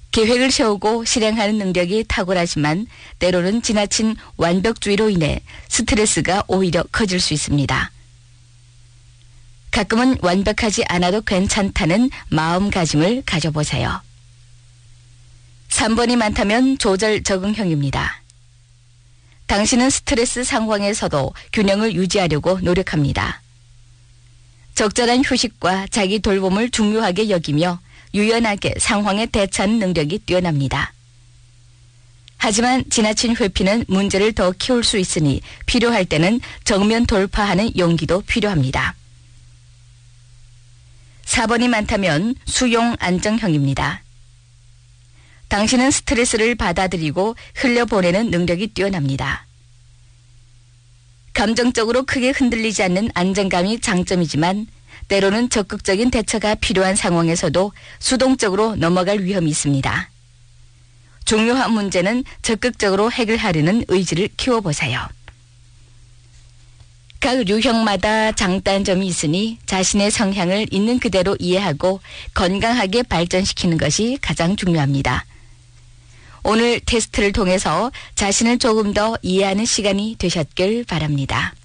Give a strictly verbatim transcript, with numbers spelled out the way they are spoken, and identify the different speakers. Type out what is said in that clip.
Speaker 1: 계획을 세우고 실행하는 능력이 탁월하지만 때로는 지나친 완벽주의로 인해 스트레스가 오히려 커질 수 있습니다. 가끔은 완벽하지 않아도 괜찮다는 마음가짐을 가져보세요. 삼 번이 많다면 조절 적응형입니다. 당신은 스트레스 상황에서도 균형을 유지하려고 노력합니다. 적절한 휴식과 자기 돌봄을 중요하게 여기며 유연하게 상황에 대처하는 능력이 뛰어납니다. 하지만 지나친 회피는 문제를 더 키울 수 있으니 필요할 때는 정면 돌파하는 용기도 필요합니다. 사 번이 많다면 수용 안정형입니다. 당신은 스트레스를 받아들이고 흘려보내는 능력이 뛰어납니다. 감정적으로 크게 흔들리지 않는 안정감이 장점이지만 때로는 적극적인 대처가 필요한 상황에서도 수동적으로 넘어갈 위험이 있습니다. 중요한 문제는 적극적으로 해결하려는 의지를 키워보세요. 각 유형마다 장단점이 있으니 자신의 성향을 있는 그대로 이해하고 건강하게 발전시키는 것이 가장 중요합니다. 오늘 테스트를 통해서 자신을 조금 더 이해하는 시간이 되셨길 바랍니다.